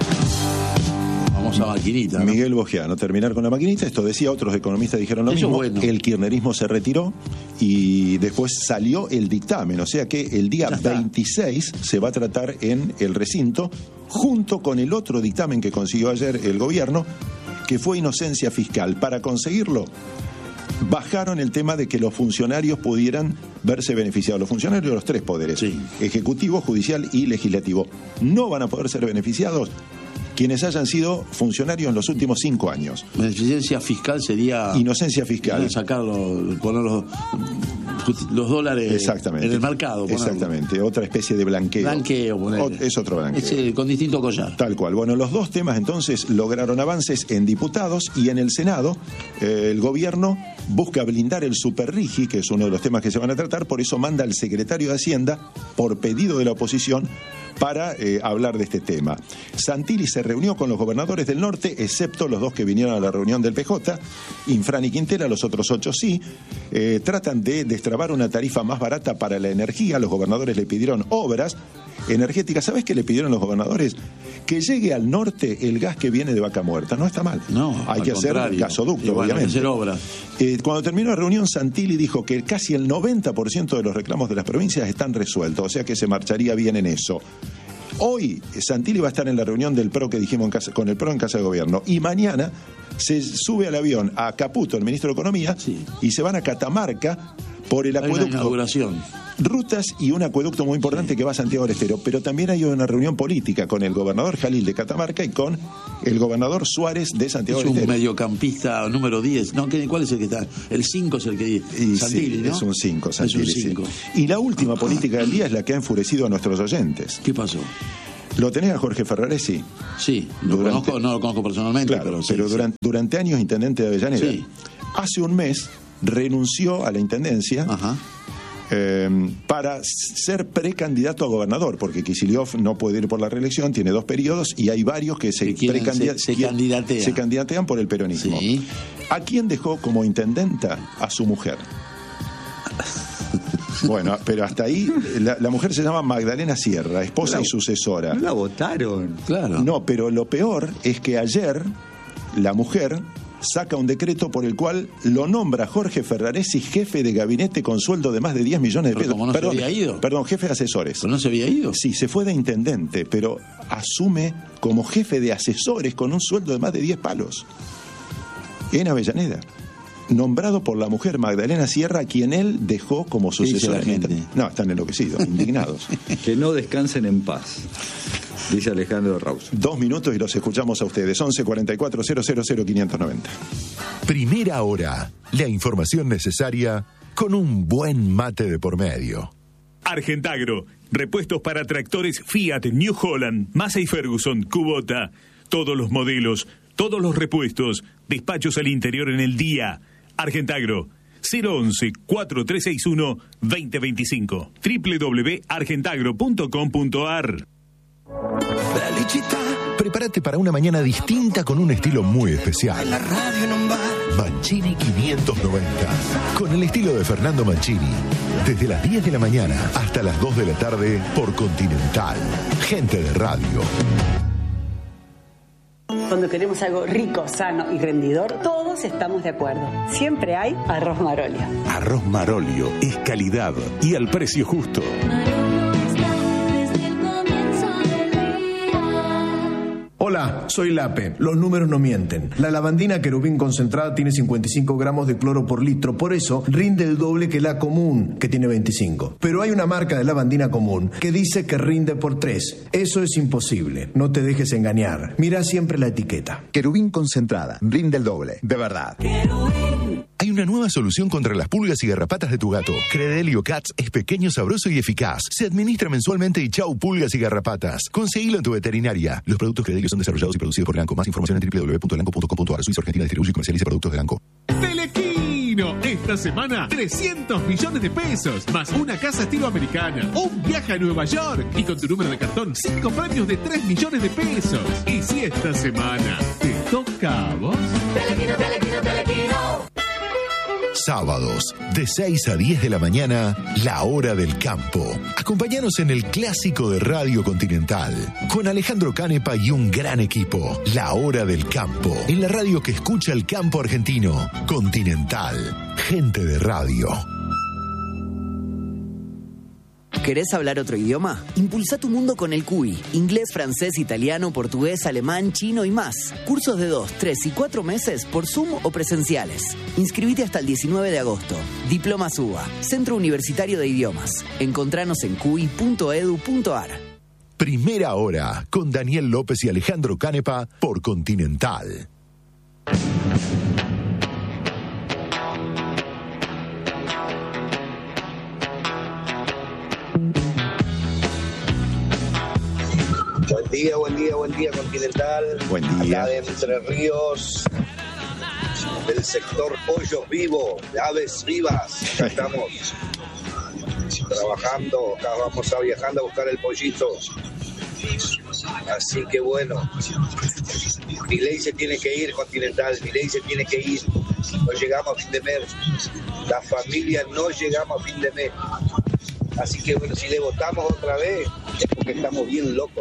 Vamos a maquinita, ¿no? Miguel Bogiano, terminar con la maquinita. Esto decía, otros economistas dijeron lo Eso mismo. bueno. El kirchnerismo se retiró y después salió el dictamen. O sea que el día Ya está. veintiséis se va a tratar en el recinto, junto con el otro dictamen que consiguió ayer el gobierno, que fue inocencia fiscal. Para conseguirlo, bajaron el tema de que los funcionarios pudieran verse beneficiados. Los funcionarios de los tres poderes, Sí. ejecutivo, judicial y legislativo, no van a poder ser beneficiados quienes hayan sido funcionarios en los últimos cinco años. Beneficencia fiscal sería Inocencia fiscal. sacarlo, poner los, los dólares Exactamente. en el mercado. ponerlo. Exactamente. Otra especie de blanqueo. Blanqueo, ponele. O- es otro blanqueo. Es, eh, con distinto collar. Tal cual. Bueno, los dos temas entonces lograron avances en diputados y en el Senado. Eh, el gobierno busca blindar el superrigi, que es uno de los temas que se van a tratar, por eso manda al secretario de Hacienda, por pedido de la oposición, para eh, hablar de este tema. Santilli se reunió con los gobernadores del norte, excepto los dos que vinieron a la reunión del P J, Infran y Quintela, los otros ocho sí. Eh, tratan de destrabar destrabar una tarifa más barata para la energía. Los gobernadores le pidieron obras energéticas. ¿Sabes qué le pidieron los gobernadores? Que llegue al norte el gas que viene de Vaca Muerta. No está mal. No, hay que hacer gasoducto, bueno, obviamente. Hay que hacer obras. Eh, cuando terminó la reunión, Santilli dijo que casi el noventa por ciento de los reclamos de las provincias están resueltos, o sea que se marcharía bien en eso. Hoy Santilli va a estar en la reunión del P R O que dijimos en casa, con el P R O en Casa de Gobierno, y mañana se sube al avión a Caputo, el ministro de Economía, sí, y se van a Catamarca por el acueducto. Hay una inauguración. Rutas y un acueducto muy importante, sí, que va a Santiago del Estero, pero también hay una reunión política con el gobernador Jalil de Catamarca y con el gobernador Suárez de Santiago del Estero. Es un mediocampista número diez. No, ¿cuál es el que está? El cinco es el que... Santilli, sí, ¿no? Es un cinco, Santilli, es un cinco. Sí. Y la última política del día es la que ha enfurecido a nuestros oyentes. ¿Qué pasó? ¿Lo tenés a Jorge Ferraresi? Sí, lo durante, conozco, no lo conozco personalmente, claro, pero sí. Pero sí. Durante, durante años intendente de Avellaneda. Sí. Hace un mes renunció a la intendencia. Ajá. Eh, para ser precandidato a gobernador, porque Kicillof no puede ir por la reelección, tiene dos periodos y hay varios que se, quieren, precandida- se, se, quieren, candidatean. se candidatean por el peronismo. Sí. ¿A quién dejó como intendenta? A su mujer. Bueno, pero hasta ahí la, la mujer se llama Magdalena Sierra, esposa no, y sucesora. No la votaron. Claro. No, pero lo peor es que ayer la mujer saca un decreto por el cual lo nombra Jorge Ferraresi jefe de gabinete con sueldo de más de diez millones de pesos. ¿Cómo no perdón, se había ido? Perdón, jefe de asesores. ¿Pero no se había ido? Sí, se fue de intendente, pero asume como jefe de asesores con un sueldo de más de diez palos. En Avellaneda. Nombrado por la mujer Magdalena Sierra, a quien él dejó como sucesora. No, están enloquecidos, indignados. Que no descansen en paz, dice Alejandro Raus. Dos minutos y los escuchamos a ustedes. once cuarenta y cuatro cero cero cero quinientos noventa. Primera hora. La información necesaria con un buen mate de por medio. Argentagro. Repuestos para tractores Fiat, New Holland, Massey Ferguson, Kubota. Todos los modelos, todos los repuestos. Despachos al interior en el día. Argentagro. cero once, cuatro tres seis uno, dos cero dos cinco. doble u doble u doble u punto argentagro punto com punto a r. Prepárate para una mañana distinta con un estilo muy especial. Mancini quinientos noventa. Con el estilo de Fernando Mancini. Desde las diez de la mañana hasta las dos de la tarde por Continental. Gente de radio. Cuando queremos algo rico, sano y rendidor, todos estamos de acuerdo. Siempre hay arroz Marolio. Arroz Marolio es calidad y al precio justo. Hola, soy Lape. Los números no mienten. La lavandina Querubín concentrada tiene cincuenta y cinco gramos de cloro por litro, por eso rinde el doble que la común, que tiene veinticinco. Pero hay una marca de lavandina común que dice que rinde por tres. Eso es imposible. No te dejes engañar. Mira siempre la etiqueta. Querubín concentrada. Rinde el doble. De verdad. Querubín. Hay una nueva solución contra las pulgas y garrapatas de tu gato. Credelio Cats es pequeño, sabroso y eficaz. Se administra mensualmente y chau pulgas y garrapatas. Conseguilo en tu veterinaria. Los productos Credelio son desarrollados y producidos por Elanco. Más información en doble u doble u doble u punto elanco punto com punto a r. Suiza Argentina distribuye y comercializa productos de Elanco. Telequino. Esta semana, trescientos millones de pesos. Más una casa estilo americana. Un viaje a Nueva York. Y con tu número de cartón, cinco premios de tres millones de pesos. Y si esta semana te toca a vos. Telequino, Telequino, Telequino. Sábados, de seis a diez de la mañana, La Hora del Campo. Acompáñanos en el clásico de Radio Continental, con Alejandro Canepa y un gran equipo. La Hora del Campo, en la radio que escucha el campo argentino. Continental, gente de radio. ¿Querés hablar otro idioma? Impulsa tu mundo con el C U I. Inglés, francés, italiano, portugués, alemán, chino y más. Cursos de dos, tres y cuatro meses por Zoom o presenciales. Inscribite hasta el diecinueve de agosto. Diplomas U B A, Centro Universitario de Idiomas. Encontranos en cui punto edu punto a r. Primera Hora, con Daniel López y Alejandro Canepa por Continental. Buen día, buen día, buen día, Continental. Buen día. Acá de Entre Ríos, del sector Pollos Vivo, de Aves Vivas. Acá estamos trabajando, acá vamos a viajando a buscar el pollito. Así que bueno, Milei se tiene que ir, Continental, Milei se tiene que ir. no llegamos a fin de mes, la familia no llegamos a fin de mes. Así que bueno, si le votamos otra vez, es porque estamos bien locos.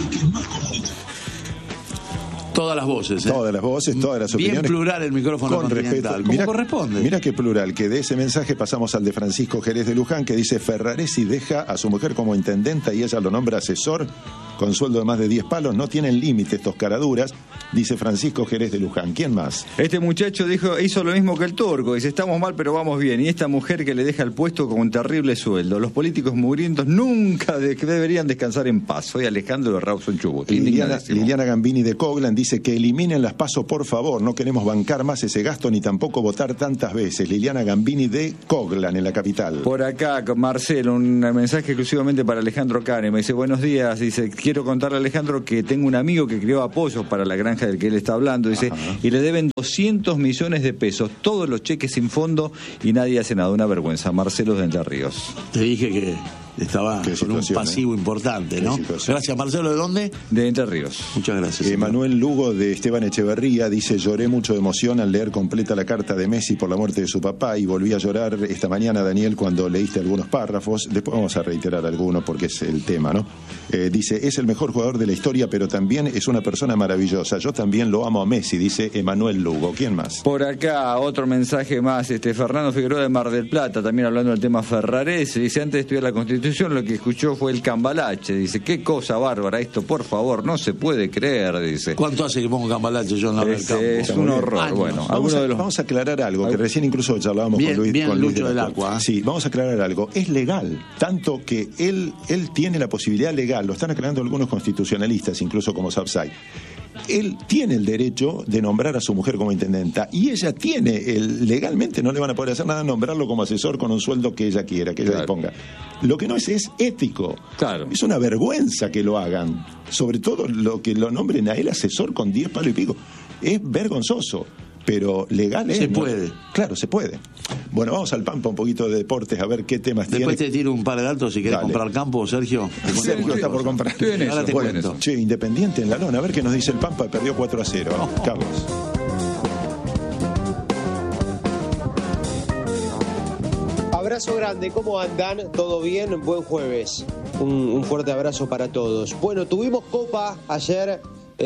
Todas las voces, ¿eh? Todas las voces, todas las Bien opiniones. plural el micrófono con respeto. continental, como Mira, corresponde. Mira qué plural, que de ese mensaje pasamos al de Francisco Jerez de Luján, que dice: Ferraresi deja a su mujer como intendenta y ella lo nombra asesor con sueldo de más de diez palos. No tienen límite estos caraduras, dice Francisco Jerez de Luján. ¿Quién más? Este muchacho dijo, hizo lo mismo que el turco, dice: estamos mal pero vamos bien. Y esta mujer que le deja el puesto con un terrible sueldo. Los políticos mugrientos nunca de, que deberían descansar en paz. Soy Alejandro Rawson Chubut. Liliana, Liliana Gambini de Coglan dice que eliminen las PASO, por favor. No queremos bancar más ese gasto ni tampoco votar tantas veces. Liliana Gambini de Coglan, en la capital. Por acá, con Marcelo, un mensaje exclusivamente para Alejandro Cane. Me dice: buenos días. Dice: quiero contarle a Alejandro que tengo un amigo que creó apoyos para la granja del que él está hablando. Dice: ajá, y le deben doscientos millones de pesos. Todos los cheques sin fondo y nadie hace nada. Una vergüenza. Marcelo de Entre Ríos. Te dije que estaba con un pasivo, eh, importante, ¿no? Gracias, Marcelo. ¿De dónde? De Entre Ríos. Muchas gracias. Eh, Manuel Lugo de Esteban Echeverría dice: lloré mucho de emoción al leer completa la carta de Messi por la muerte de su papá y volví a llorar esta mañana, Daniel, cuando leíste algunos párrafos. Después vamos a reiterar algunos porque es el tema, ¿no? Eh, dice: es el mejor jugador de la historia, pero también es una persona maravillosa. Yo también lo amo a Messi, dice Emanuel Lugo. ¿Quién más? Por acá, otro mensaje más. Este Fernando Figueroa de Mar del Plata, también hablando del tema Ferraresi. Dice: antes de estudiar la Constitución, lo que escuchó fue el cambalache. Dice: qué cosa bárbara esto, por favor, no se puede creer, dice. ¿Cuánto hace que pongo cambalache yo en la es, campo? Es un horror. Años. Bueno, vamos a, de los... vamos a aclarar algo, que recién incluso charlábamos bien, con Luis, bien con Luis Lucho de del Acua. Sí, vamos a aclarar algo. Es legal, tanto que él, él tiene la posibilidad legal, lo están aclarando algunos constitucionalistas, incluso como Sapsay. Él tiene el derecho de nombrar a su mujer como intendenta y ella tiene, el, legalmente no le van a poder hacer nada, nombrarlo como asesor con un sueldo que ella quiera, que ella claro. disponga. Lo que no es es ético. Claro. Es una vergüenza que lo hagan. Sobre todo lo que lo nombren a él asesor con diez palos y pico. Es vergonzoso. Pero legal es. Se ¿no? puede. Claro, se puede. Bueno, vamos al Pampa, un poquito de deportes, a ver qué temas tiene. Después te tiro un par de datos si querés Dale. comprar campo, Sergio. Sergio está por comprar. Ahora te bueno, cuento. Che, Independiente en la lona, a ver qué nos dice el Pampa, perdió cuatro a cero. Oh. Carlos. Abrazo grande, ¿cómo andan? ¿Todo bien? Buen jueves. Un, un fuerte abrazo para todos. Bueno, tuvimos Copa ayer.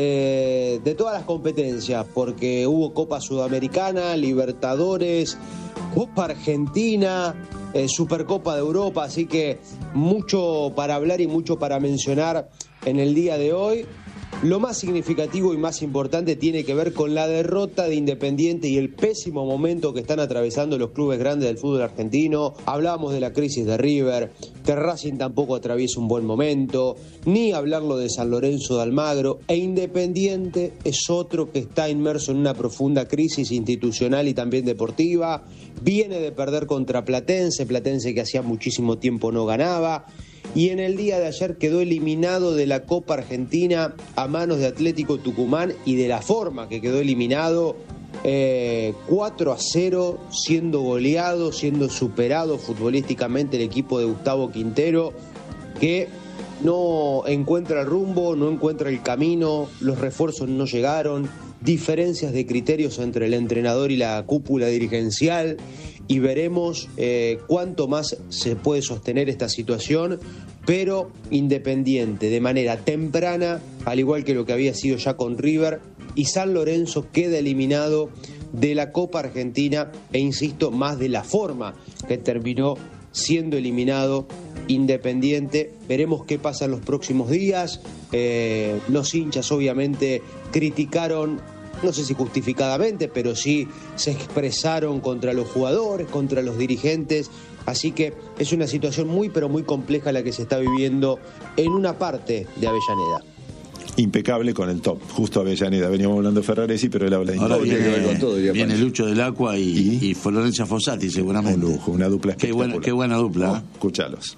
Eh, de todas las competencias, porque hubo Copa Sudamericana, Libertadores, Copa Argentina, eh, Supercopa de Europa, así que mucho para hablar y mucho para mencionar en el día de hoy. Lo más significativo y más importante tiene que ver con la derrota de Independiente y el pésimo momento que están atravesando los clubes grandes del fútbol argentino. Hablábamos de la crisis de River, que Racing tampoco atraviesa un buen momento, ni hablarlo de San Lorenzo de Almagro, e Independiente es otro que está inmerso en una profunda crisis institucional y también deportiva. Viene de perder contra Platense, Platense que hacía muchísimo tiempo no ganaba. Y en el día de ayer quedó eliminado de la Copa Argentina a manos de Atlético Tucumán, y de la forma que quedó eliminado, eh, cuatro a cero, siendo goleado, siendo superado futbolísticamente el equipo de Gustavo Quintero, que no encuentra el rumbo, no encuentra el camino, los refuerzos no llegaron, diferencias de criterios entre el entrenador y la cúpula dirigencial. Y veremos eh, cuánto más se puede sostener esta situación, pero Independiente de manera temprana, al igual que lo que había sido ya con River, y San Lorenzo queda eliminado de la Copa Argentina, e insisto, más de la forma que terminó siendo eliminado Independiente. Veremos qué pasa en los próximos días. Eh, los hinchas obviamente criticaron, no sé si justificadamente, pero sí se expresaron contra los jugadores, contra los dirigentes. Así que es una situación muy, pero muy compleja la que se está viviendo en una parte de Avellaneda. Impecable con el top, justo Avellaneda. Veníamos hablando de Ferraresi, pero él habla de Ahora viene, con todo, viene Lucho del Acua y, y, y Florencia Fossati, seguramente. Un lujo, una dupla espectacular. Qué buena, qué buena dupla. No, escuchalos.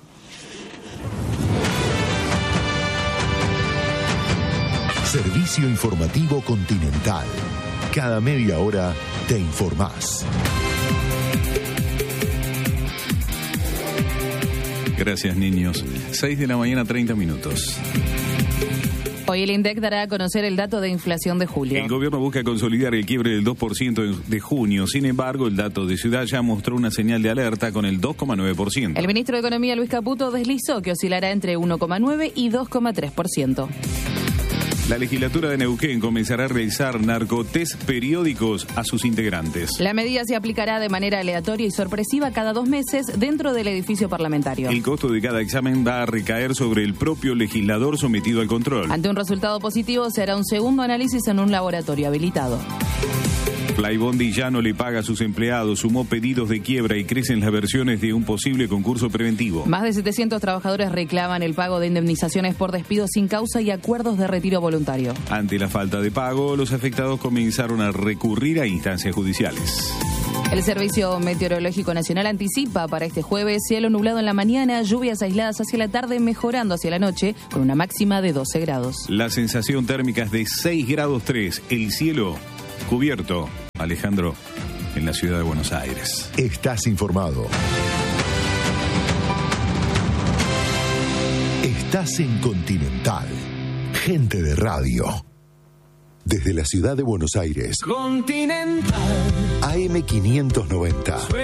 Servicio informativo Continental. Cada media hora te informás. Gracias, niños. seis de la mañana, treinta minutos. Hoy el INDEC dará a conocer el dato de inflación de julio. El gobierno busca consolidar el quiebre del dos por ciento de junio. Sin embargo, el dato de Ciudad ya mostró una señal de alerta con el dos coma nueve por ciento. El ministro de Economía, Luis Caputo, deslizó que oscilará entre uno coma nueve y dos coma tres por ciento. La legislatura de Neuquén comenzará a realizar narcotest periódicos a sus integrantes. La medida se aplicará de manera aleatoria y sorpresiva cada dos meses dentro del edificio parlamentario. El costo de cada examen va a recaer sobre el propio legislador sometido al control. Ante un resultado positivo, se hará un segundo análisis en un laboratorio habilitado. Flybondi ya no le paga a sus empleados, sumó pedidos de quiebra y crecen las versiones de un posible concurso preventivo. Más de setecientos trabajadores reclaman el pago de indemnizaciones por despido sin causa y acuerdos de retiro voluntario. Ante la falta de pago, los afectados comenzaron a recurrir a instancias judiciales. El Servicio Meteorológico Nacional anticipa para este jueves cielo nublado en la mañana, lluvias aisladas hacia la tarde, mejorando hacia la noche con una máxima de doce grados. La sensación térmica es de seis grados tres. El cielo cubierto, Alejandro, en la ciudad de Buenos Aires. Estás informado. Estás en Continental. Gente de radio. Desde la ciudad de Buenos Aires. Continental. A M quinientos noventa.